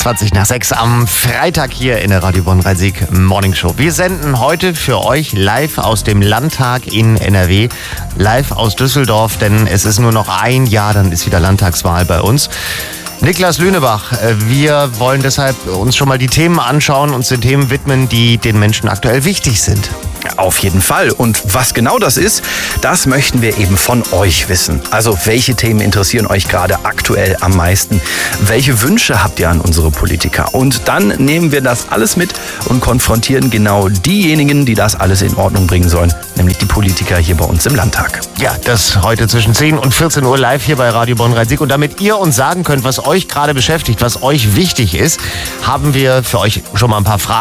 6:20 am Freitag hier in der Radio Bonn-Rhein-Sieg Morning Show. Wir senden heute für euch live aus dem Landtag in NRW, live aus Düsseldorf, denn es ist nur noch ein Jahr, dann ist wieder Landtagswahl bei uns. Niklas Lünebach, wir wollen deshalb uns schon mal die Themen anschauen, uns den Themen widmen, die den Menschen aktuell wichtig sind. Auf jeden Fall. Und was genau das ist, das möchten wir eben von euch wissen. Also welche Themen interessieren euch gerade aktuell am meisten? Welche Wünsche habt ihr an unsere Politiker? Und dann nehmen wir das alles mit und konfrontieren genau diejenigen, die das alles in Ordnung bringen sollen, nämlich die Politiker hier bei uns im Landtag. Ja, das heute zwischen 10 und 14 Uhr live hier bei Radio Bonn-Rhein-Sieg. Und damit ihr uns sagen könnt, was euch gerade beschäftigt, was euch wichtig ist, haben wir für euch schon mal ein paar Fragen